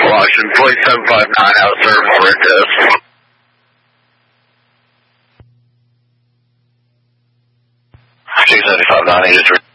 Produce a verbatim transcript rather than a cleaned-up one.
Washington, point seven five nine, out of service for a test. two seven five nine eight three.